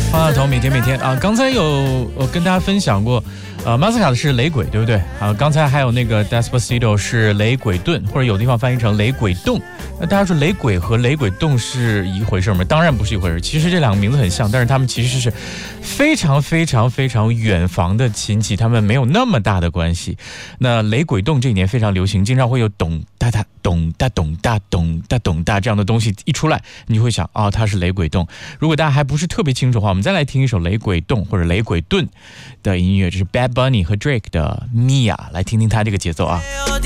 方大同每天啊，刚才我跟大家分享过，马斯卡的是雷鬼，对不对？啊，刚才还有那个 Despacito 是雷鬼顿，或者有地方翻译成雷鬼洞。那大家说雷鬼和雷鬼洞是一回事吗？当然不是一回事。其实这两个名字很像，但是他们其实是非常远房的亲戚，他们没有那么大的关系。那雷鬼洞这几年非常流行，经常会有咚哒哒咚哒咚哒咚哒咚哒这样的东西一出来，你就会想啊，它是雷鬼洞。如果大家还不是特别清楚的话，我们再来听一首雷鬼洞或者雷鬼顿的音乐，这是 Bad Bunny 和 Drake 的 Mia， 来听听他这个节奏啊。